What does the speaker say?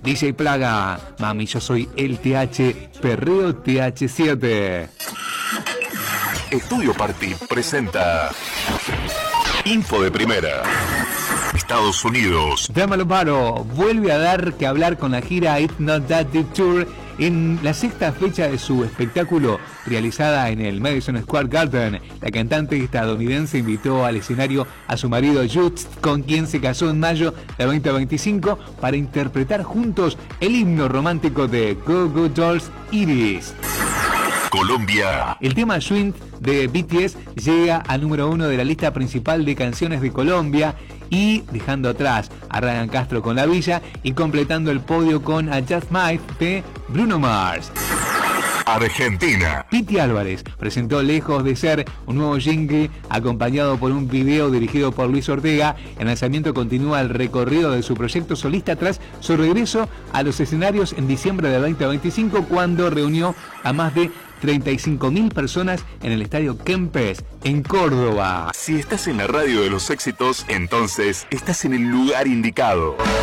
DJ Plaga, mami, yo soy el TH, Perreo TH7. Estudio Party presenta Info de Primera. Estados Unidos. Dame Lombaro vuelve a dar que hablar con la gira It's Not That Deep Tour en la sexta fecha de su espectáculo realizada en el Madison Square Garden. La cantante estadounidense invitó al escenario a su marido Just, con quien se casó en mayo de 2025, para interpretar juntos el himno romántico de Go Go Dolls, Iris. Colombia. El tema Swing de BTS llega al número 1 de la lista principal de canciones de Colombia, y dejando atrás a Ryan Castro con La Villa y completando el podio con A Just Might de Bruno Mars. Argentina. Piti Álvarez presentó Lejos de Ser, un nuevo jingle acompañado por un video dirigido por Luis Ortega. El lanzamiento continúa el recorrido de su proyecto solista tras su regreso a los escenarios en diciembre de 2025, cuando reunió a más de 35.000 personas en el Estadio Kempes, en Córdoba. Si estás en la radio de los éxitos, entonces estás en el lugar indicado.